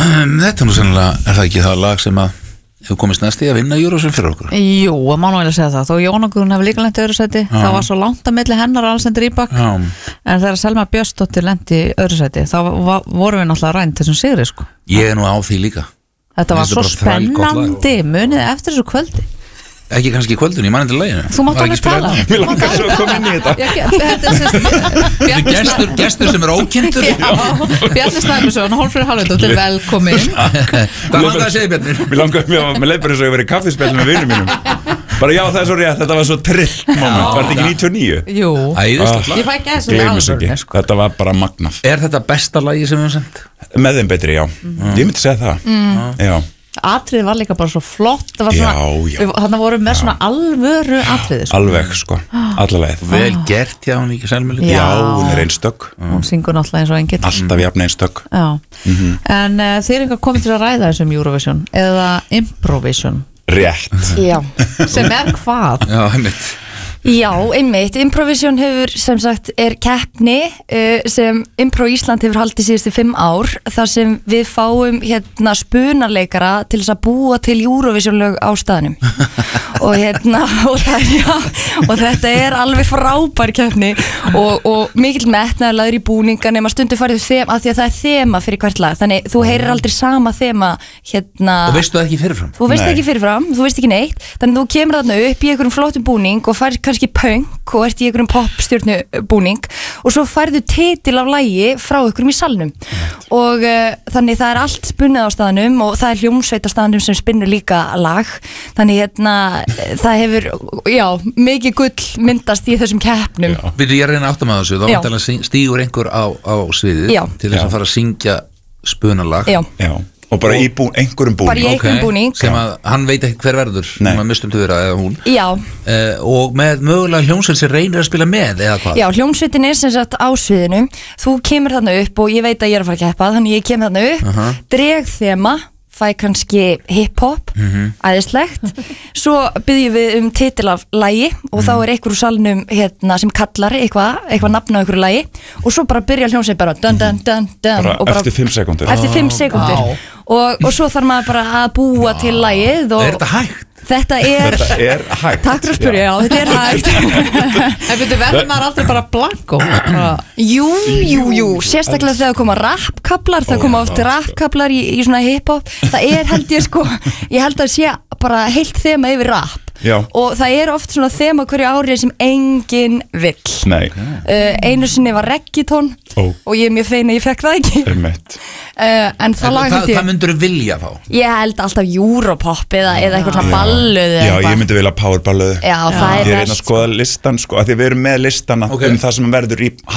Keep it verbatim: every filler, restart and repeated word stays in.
Þetta nú sennilega, er það ekki það lag sem að hefur komist næst í að vinna Eurovision fyrir okkur? Jú, að má nú eiginlega segja það. Þó Jóna Guðrún hefur líka lent í öðru sæti, það var svo langt að milli hennar og Alexander Rybak. Já. En þegar Selma Björnsdóttir lent í öðru sæti, þá vorum við náttúrulega rænt þessum sigri, sko. Ég er nú á því líka. Þetta var svo spennandi, munið eftir þessu kvöldi. Ekki kannski í kvöldun, ég man ekki leginu. Þú mátt alveg tala. Mér langar svo að koma inn í þetta. Þetta er gestur, gestur sem er ókynntur. Bjarni Snæbjörnsson, Hólmfríður Harðardóttir, velkomin. Hvað langar að segja, Bjarni? Mér langar, mér leið bara eins og ég verið í kaffispjall með vinum mínum. Bara já, það er svo rétt, þetta var svo trill moment. Var þetta ekki níutíu og níu? Jú. Æðislegt lag. Ég fæ ekki þessu í alvörunni. Þetta var bara magnað. Er þetta besta lagi sem við höfum sendt? Með þeim betri, já. Ég myndi segja það. Já. Atriði var líka bara svo flott. Það var svona, já, já. Þannig voru með svona alvöru atriði, sko. Alveg, sko, allalegð. Vel gert hjá hún ekki Selmu. Já, hún er einstök. Hún syngur náttúrulega eins og engill. Alltaf jafn einstök. Já, en uh, þið er eitthvað komið til að ræða þessum Eurovision eða Improvision. Rétt. Já. Sem er hvað? Já, einmitt. Já, einmitt, Improvision hefur sem sagt er keppni uh, sem Impro Ísland hefur haldið síðustu fimm ár þar sem við fáum hérna spunarleikara til þess að búa til Eurovision lög á staðnum og hérna og, það, já, og þetta er alveg frábær keppni og, og mikill metnaður lagður í búninga nema stundu farið þema af því að það er þema fyrir hvert lag þannig þú heyrir aldrei sama þema hérna og veistu það ekki fyrirfram? Þú veist Nei. ekki fyrirfram, þú veist ekki neitt þannig þú kemur þarna upp í einhverjum flottum búning og fær kannski punk og ert í einhverjum popstjörnu búning og svo færðu titil af lagi frá einhverjum í salnum og uh, þannig það er allt spunnið á staðnum og það er hljómsveit á staðnum sem spinnur líka lag þannig hérna það hefur, já, mikið gull myndast í þessum keppnum. Við ég reyna áttum að þessu, þá vantilega stígur einhver á, á sviðið já. Til þess að fara að syngja spunalag. Já. Já. Og bara í bú, einhverjum búning. Bara í einhverjum okay. búning. Sem að hann veit ekki hver verður, sem að mistum til vera eða hún. Já. Uh, og með mögulega hljómsveit sem reynir að spila með eða hvað? Já, hljómsveitin er sem sagt á sviðinu. Þú kemur þarna upp og ég veit að ég er að fara að keppa, þannig ég kem þarna upp, uh -huh. dreg þema, fæ kannski hip-hop, mm -hmm. æðislegt. Svo byggjum við um titil af lagi og mm. þá er einhver úr salnum hérna, sem kallar eitthvað, eitthvað nafn á einhverju lagi og svo bara byrja hljómsveit bara dun dun dun dun. Bara, bara eftir fimm sekúndur. Eftir fimm sekúndur. Oh. Og, og svo þarf maður bara að búa til lagið. Og er þetta hægt? Þetta er, þetta er hægt. Takk fyrir að spyrja, já, þetta er hægt. En betur verður maður aldrei bara blanko? Jú, jú, jú, sérstaklega þegar koma rappkablar, þegar koma oft rappkablar í, í svona hip-hop. Það er held ég sko, ég held að sé bara heilt þema yfir rapp. Já. Og það er oft svona þema hverju árið sem enginn vill. Nei. Uh, einu sinni var reggaeton oh. og ég er mjög fein að ég fekk það ekki. uh, En það lag held ég. Hvað myndur þú vilja fá? Ég held alltaf Europop eða, eða eitthvað svona ballöðu. Já, ég myndi vilja powerballöðu. Já, það er Ég er einn að skoða listan sko, að því við erum með listana okay. um það sem verður í